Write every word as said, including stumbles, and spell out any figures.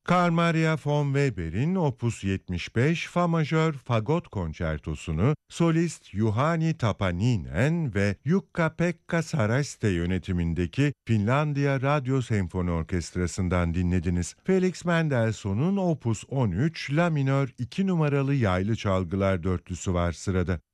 Carl Maria von Weber'in Opus yetmiş beş Fa majör Fagot Konçertosunu solist Juhani Tapaninen ve Jukka-Pekka Saraste yönetimindeki Finlandiya Radyo Senfoni Orkestrası'ndan dinlediniz. Felix Mendelssohn'un Opus on üç La minör iki numaralı yaylı çalgılar dörtlüsü var sırada.